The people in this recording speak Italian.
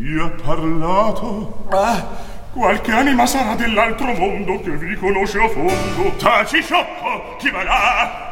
vi ha parlato? Qualche anima sarà dell'altro mondo che vi conosce a fondo. Taci, sciocco! Chi va là?